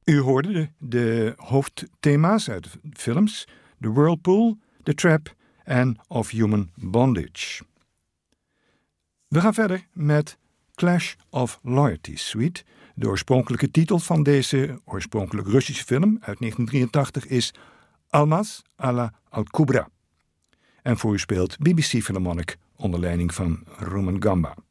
U hoorde de hoofdthema's uit de films The Whirlpool, The Trap en Of Human Bondage. We gaan verder met Clash of Loyalty Suite. De oorspronkelijke titel van deze oorspronkelijk Russische film uit 1983 is Almaz ala Al-Kubra. En voor u speelt BBC Philharmonic onder leiding van Rumen Gamba.